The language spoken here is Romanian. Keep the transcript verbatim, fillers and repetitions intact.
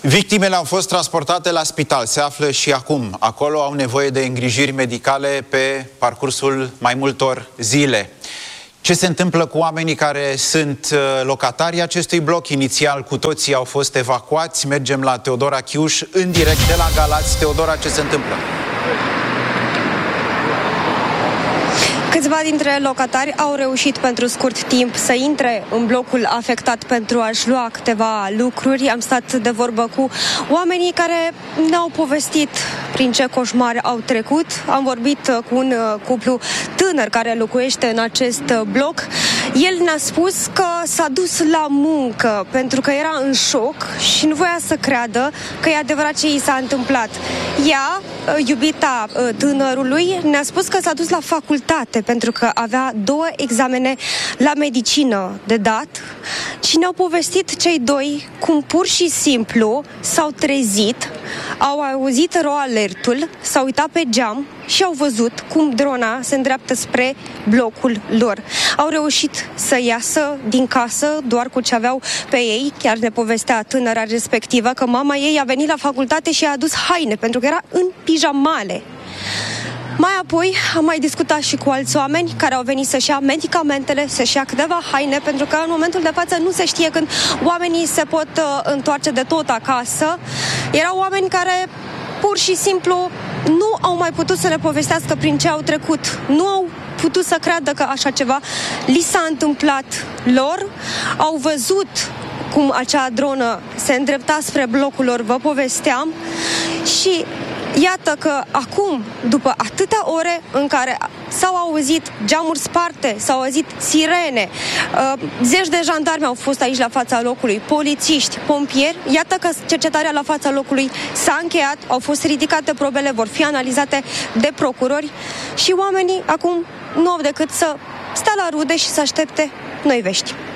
Victimele au fost transportate la spital, se află și acum. Acolo au nevoie de îngrijiri medicale pe parcursul mai multor zile. Ce se întâmplă cu oamenii care sunt locatarii acestui bloc? Inițial cu toții au fost evacuați. Mergem la Teodora Chiuș în direct de la Galați. Teodora, ce se întâmplă? Câțiva dintre locatari au reușit pentru scurt timp să intre în blocul afectat pentru a-și lua câteva lucruri. Am stat de vorbă cu oamenii care ne-au povestit prin ce coșmar au trecut. Am vorbit cu un cuplu tânăr care locuiește în acest bloc. El ne-a spus că s-a dus la muncă pentru că era în șoc și nu voia să creadă că e adevărat ce i s-a întâmplat. Ea, iubita tânărului, ne-a spus că s-a dus la facultate pentru că avea două examene la medicină de dat și ne-au povestit cei doi cum pur și simplu s-au trezit, au auzit ro-alertul, s-au uitat pe geam și au văzut cum drona se îndreaptă spre blocul lor. Au reușit să iasă din casă doar cu ce aveau pe ei. Chiar ne povestea tânăra respectivă că mama ei a venit la facultate și a adus haine pentru că era în pijamale. Mai apoi am mai discutat și cu alți oameni care au venit să-și ia medicamentele, să-și ia câteva haine, pentru că în momentul de față nu se știe când oamenii se pot uh, întoarce de tot acasă. Erau oameni care pur și simplu nu au mai putut să ne povestească prin ce au trecut. Nu au putut să creadă că așa ceva li s-a întâmplat lor. Au văzut cum acea dronă se îndrepta spre blocul lor, vă povesteam, și iată că acum, după atâtea ore în care s-au auzit geamuri sparte, s-au auzit sirene, uh, zeci de jandarmi au fost aici la fața locului, polițiști, pompieri, iată că cercetarea la fața locului s-a încheiat, au fost ridicate probele, vor fi analizate de procurori și oamenii acum nu au decât să stea la rude și să aștepte noi vești.